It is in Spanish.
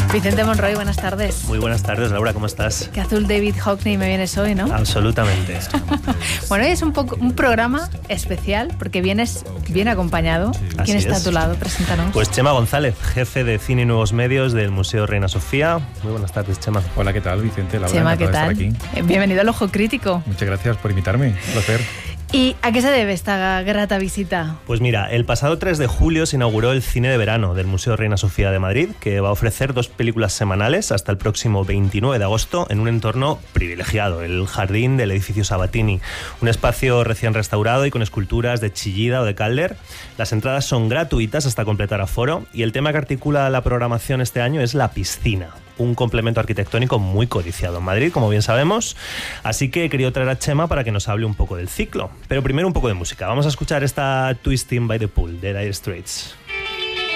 Vicente Monroy, buenas tardes. Muy buenas tardes, Laura, ¿cómo estás? Qué azul David Hockney me vienes hoy, ¿no? Absolutamente. Bueno, hoy es un programa especial porque vienes bien acompañado. ¿Quién está a tu lado? Preséntanos. Pues Chema González, jefe de Cine y Nuevos Medios del Museo Reina Sofía. Muy buenas tardes, Chema. Hola, ¿qué tal, Vicente? Laura, Chema, ¿qué tal? Estar aquí. Bienvenido al Ojo Crítico. Muchas gracias por invitarme, un placer. ¿Y a qué se debe esta grata visita? Pues mira, el pasado 3 de julio se inauguró el Cine de Verano del Museo Reina Sofía de Madrid, que va a ofrecer 2 películas semanales hasta el próximo 29 de agosto en un entorno privilegiado, el jardín del edificio Sabatini, un espacio recién restaurado y con esculturas de Chillida o de Calder. Las entradas son gratuitas hasta completar aforo y el tema que articula la programación este año es la piscina, un complemento arquitectónico muy codiciado en Madrid, como bien sabemos. Así que he querido traer a Chema para que nos hable un poco del ciclo. Pero primero un poco de música. Vamos a escuchar esta Twisting by the Pool de Dire Straits.